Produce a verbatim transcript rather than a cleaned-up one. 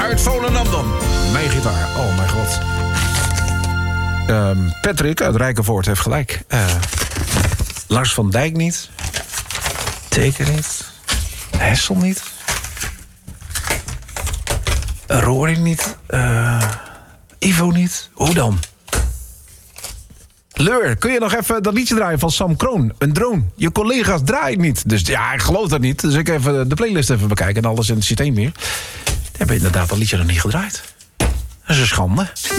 uit Volendam dan. Mijn gitaar, oh mijn god. Um, Patrick uit Rijkenvoort heeft gelijk. Uh, Lars van Dijk niet. Teken niet. Hessel niet. Roring niet. Uh, Ivo niet. Hoe dan? Leur, kun je nog even dat liedje draaien van Sam Kroon? Een drone. Je collega's draaien niet. Dus ja, ik geloof dat niet. Dus ik even de playlist even bekijken en alles in het systeem weer. Die hebben inderdaad dat liedje nog niet gedraaid. Dat is een schande.